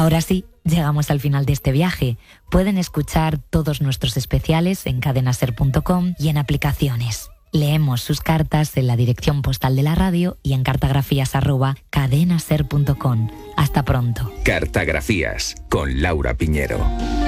Ahora sí, llegamos al final de este viaje. Pueden escuchar todos nuestros especiales en cadenaser.com y en aplicaciones. Leemos sus cartas en la dirección postal de la radio y en cartagrafías@cadenaser.com. Hasta pronto. Cartagrafías con Laura Piñero.